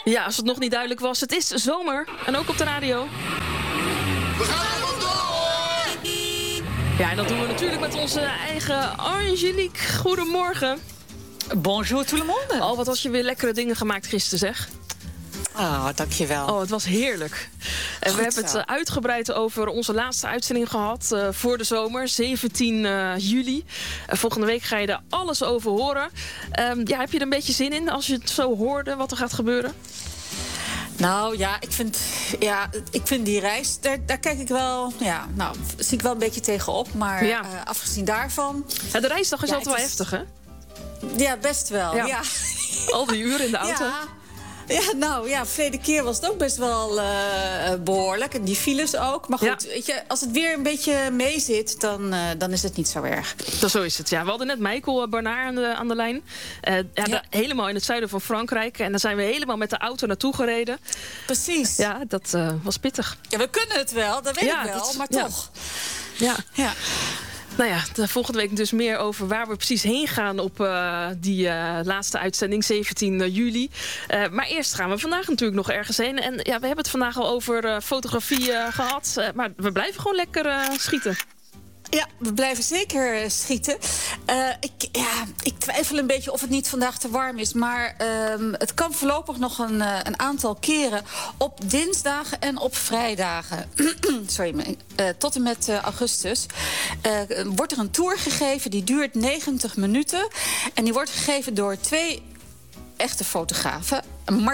Ja, als het nog niet duidelijk was, het is zomer. En ook op de radio. We gaan vandoor! Ja, en dat doen we natuurlijk met onze eigen Angelique. Goedemorgen. Bonjour tout le monde. Oh, wat had je weer lekkere dingen gemaakt gisteren, zeg. Ah, dankjewel. Oh, het was heerlijk. En we hebben het uitgebreid over onze laatste uitzending gehad voor de zomer, 17 juli. Volgende week ga je daar alles over horen. Heb je er een beetje zin in als je het zo hoorde wat er gaat gebeuren? Nou ja, ik vind die reis, daar kijk ik wel, zie ik wel een beetje tegenop. Maar afgezien daarvan... Ja, de reisdag is altijd wel heftig, hè? Ja, best wel. Ja. Al die uren in de auto. Ja, verleden keer was het ook best wel behoorlijk. En die files ook. Maar goed, weet je, als het weer een beetje mee zit, dan is het niet zo erg. Zo is het, ja. We hadden net Michael Barnard aan de lijn. Helemaal in het zuiden van Frankrijk. En daar zijn we helemaal met de auto naartoe gereden. Precies. Ja, dat was pittig. Ja, we kunnen het wel, dat weet ik wel. Maar toch. Ja. Nou ja, volgende week dus meer over waar we precies heen gaan op die laatste uitzending, 17 juli. Maar eerst gaan we vandaag natuurlijk nog ergens heen. En we hebben het vandaag al over fotografie gehad. Maar we blijven gewoon lekker schieten. Ja, we blijven zeker schieten. Ik twijfel een beetje of het niet vandaag te warm is. Maar het kan voorlopig nog een aantal keren op dinsdagen en op vrijdagen. Tot en met augustus. Wordt er een tour gegeven, die duurt 90 minuten. En die wordt gegeven door 2 echte fotografen.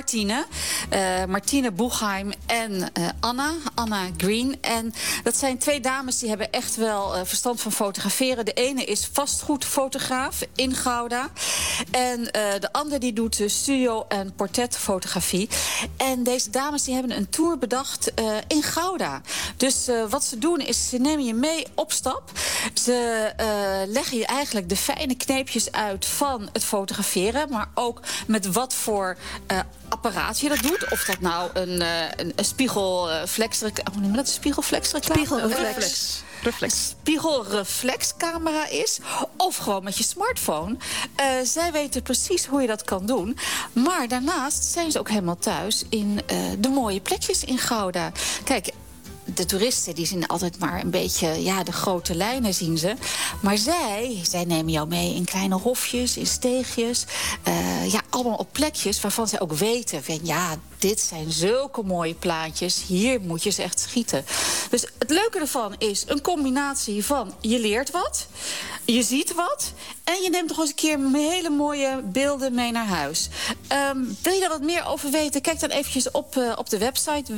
Martine Boegheim en Anna Green. En dat zijn 2 dames die hebben echt wel verstand van fotograferen. De ene is vastgoedfotograaf in Gouda. En de andere die doet studio- en portretfotografie. En deze dames die hebben een tour bedacht in Gouda. Dus wat ze doen is, ze nemen je mee op stap. Ze leggen je eigenlijk de fijne kneepjes uit van het fotograferen. Maar ook met wat voor apparaat je dat doet. Of dat nou een spiegelflexreclame... Hoe noem je dat? Spiegelflexreclame? Spiegelreflexcamera is. Of gewoon met je smartphone. Zij weten precies hoe je dat kan doen. Maar daarnaast zijn ze ook helemaal thuis in de mooie plekjes in Gouda. Kijk, de toeristen die zien altijd maar een beetje, de grote lijnen zien ze. Maar zij nemen jou mee in kleine hofjes, in steegjes. Allemaal op plekjes waarvan zij ook weten van, dit zijn zulke mooie plaatjes. Hier moet je ze echt schieten. Dus het leuke ervan is een combinatie van je leert wat, je ziet wat en je neemt nog eens een keer hele mooie beelden mee naar huis. Wil je daar wat meer over weten? Kijk dan eventjes op de website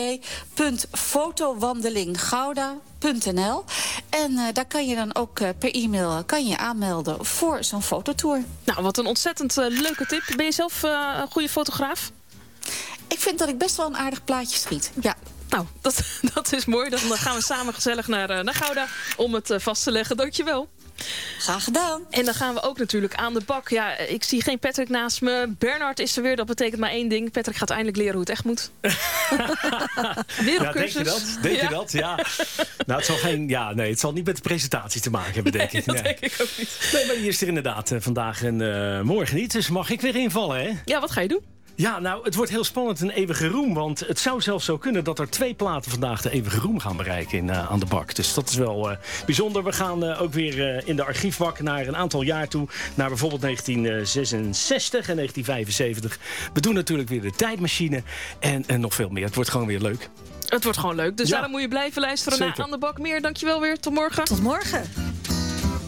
www.fotowandelinggouda.nl. En daar kan je dan ook per e-mail aanmelden voor zo'n fototour. Nou, wat een ontzettend leuke tip. Ben je zelf een goede fotograaf? Ik vind dat ik best wel een aardig plaatje schiet, ja. Nou, dat is mooi. Dan gaan we samen gezellig naar Gouda om het vast te leggen. Dankjewel. Graag gedaan. En dan gaan we ook natuurlijk aan de bak. Ja, ik zie geen Patrick naast me. Bernard is er weer. Dat betekent maar één ding. Patrick gaat eindelijk leren hoe het echt moet. Wereldcursus. Denk je dat? Ja. Nou, het zal niet met de presentatie te maken hebben, denk ik. Dat denk ik ook niet. Nee, maar die is er inderdaad vandaag en morgen niet. Dus mag ik weer invallen, hè? Ja, wat ga je doen? Ja, nou, het wordt heel spannend, een eeuwige roem. Want het zou zelfs zo kunnen dat er 2 platen vandaag de eeuwige roem gaan bereiken aan de bak. Dus dat is wel bijzonder. We gaan ook weer in de archiefbak naar een aantal jaar toe. Naar bijvoorbeeld 1966 en 1975. We doen natuurlijk weer de tijdmachine en nog veel meer. Het wordt gewoon weer leuk. Het wordt gewoon leuk. Dus daarom moet je blijven luisteren naar Aan de Bak. Meer, dankjewel weer. Tot morgen. Tot morgen.